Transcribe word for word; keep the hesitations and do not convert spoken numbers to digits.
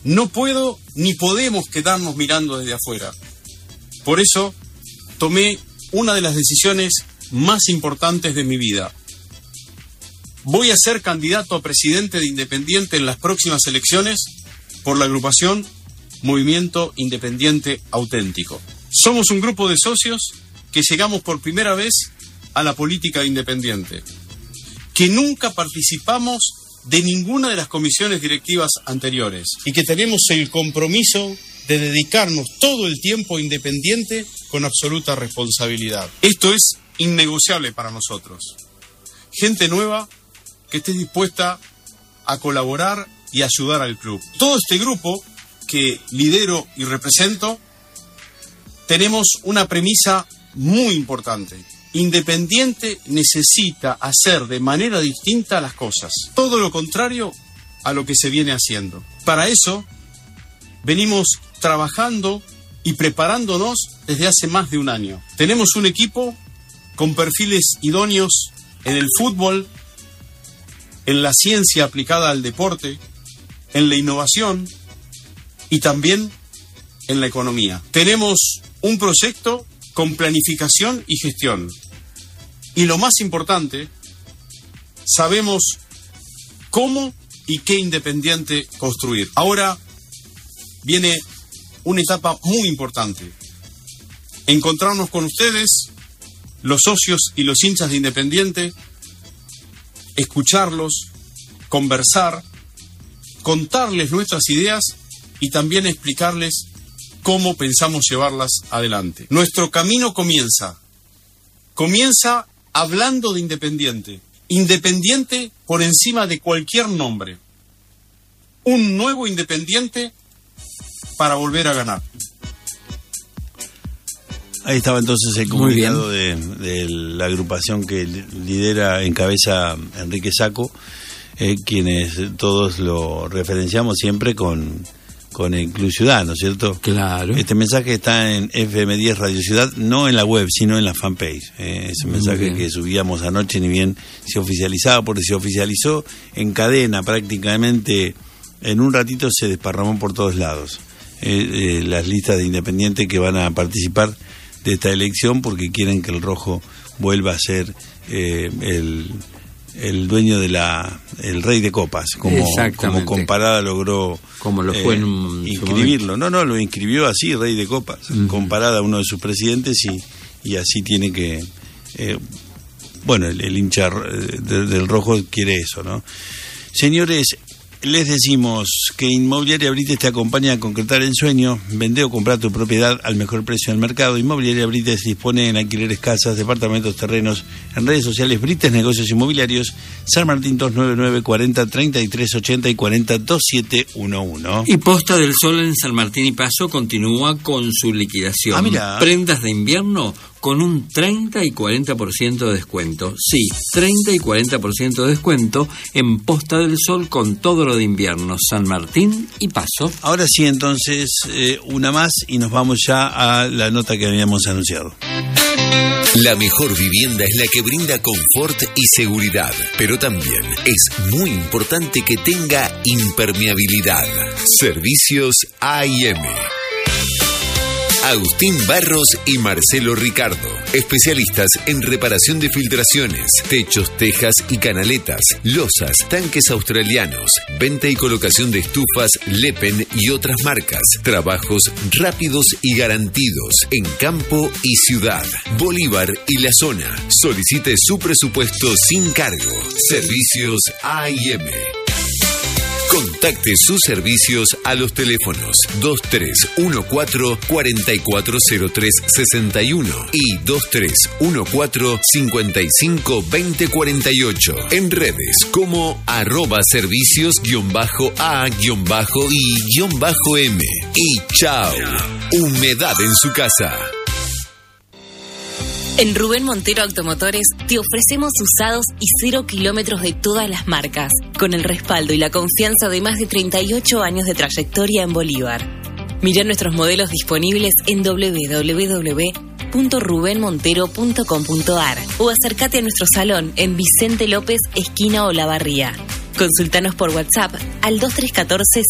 No puedo ni podemos quedarnos mirando desde afuera. Por eso tomé una de las decisiones más importantes de mi vida. Voy a ser candidato a presidente de Independiente en las próximas elecciones por la agrupación Movimiento Independiente Auténtico. Somos un grupo de socios que llegamos por primera vez a la política independiente, que nunca participamos de ninguna de las comisiones directivas anteriores y que tenemos el compromiso de dedicarnos todo el tiempo a Independiente con absoluta responsabilidad. Esto es innegociable para nosotros. Gente nueva que esté dispuesta a colaborar y ayudar al club. Todo este grupo que lidero y represento, tenemos una premisa muy importante. Independiente necesita hacer de manera distinta las cosas. Todo lo contrario a lo que se viene haciendo. Para eso, venimos trabajando y preparándonos desde hace más de un año. Tenemos un equipo con perfiles idóneos en el fútbol, en la ciencia aplicada al deporte, en la innovación y también en la economía. Tenemos un proyecto con planificación y gestión. Y lo más importante, sabemos cómo y qué Independiente construir. Ahora viene una etapa muy importante. Encontrarnos con ustedes, los socios y los hinchas de Independiente, escucharlos, conversar, contarles nuestras ideas y también explicarles cómo pensamos llevarlas adelante. Nuestro camino comienza. Comienza hablando de Independiente. Independiente por encima de cualquier nombre. Un nuevo Independiente para volver a ganar. Ahí estaba entonces el comunicado de, de la agrupación que lidera, encabeza Enrique Sacco, eh, quienes todos lo referenciamos siempre con, con el Club Ciudad, ¿no es cierto? Claro. Este mensaje está en F M diez Radio Ciudad, no en la web, sino en la fanpage. Eh, ese Muy mensaje bien. que subíamos anoche, ni bien se oficializaba, porque se oficializó en cadena prácticamente, en un ratito se desparramó por todos lados. Eh, eh, las listas de Independiente que van a participar de esta elección porque quieren que el rojo vuelva a ser eh, el, el dueño de la el rey de copas, como, como Comparada logró como lo fue eh, en un, inscribirlo. No, no, lo inscribió así, rey de copas, uh-huh. Comparada, uno de sus presidentes, y, y así tiene que... Eh, bueno, el, el hincha de, del rojo quiere eso, ¿no? Señores, les decimos que Inmobiliaria Brites te acompaña a concretar el sueño. Vende o comprar tu propiedad al mejor precio del mercado. Inmobiliaria Brites dispone en alquileres, casas, departamentos, terrenos. En redes sociales, Brites Negocios Inmobiliarios, San Martín dos nueve nueve cuarenta treinta y tres ochenta y cuarenta veintisiete once. Y Posta del Sol en San Martín y Paso continúa con su liquidación. Ah, mira. Prendas de invierno con un treinta y cuarenta por ciento de descuento. Sí, treinta y cuarenta por ciento de descuento en Posta del Sol con todo lo de invierno, San Martín y Paso. Ahora sí, entonces, eh, una más y nos vamos ya a la nota que habíamos anunciado. La mejor vivienda es la que brinda confort y seguridad, pero también es muy importante que tenga impermeabilidad. Servicios A y M. Agustín Barros y Marcelo Ricardo, especialistas en reparación de filtraciones, techos, tejas y canaletas, losas, tanques australianos, venta y colocación de estufas, Lepen y otras marcas, trabajos rápidos y garantidos en campo y ciudad, Bolívar y la zona. Solicite su presupuesto sin cargo. Servicios A y M. Contacte sus servicios a los teléfonos dos tres uno cuatro, cuatro cuatro cero tres seis uno y dos tres uno cuatro, cinco cinco dos cero cuatro ocho. En redes como arroba servicios guión bajo A guión bajo y guión bajo M. Y chao. Humedad en su casa. En Rubén Montero Automotores te ofrecemos usados y cero kilómetros de todas las marcas, con el respaldo y la confianza de más de treinta y ocho años de trayectoria en Bolívar. Mirá nuestros modelos disponibles en doble u doble u doble u punto rubén montero punto com punto a r o acércate a nuestro salón en Vicente López, esquina Olavarría. Consultanos por WhatsApp al dos tres uno cuatro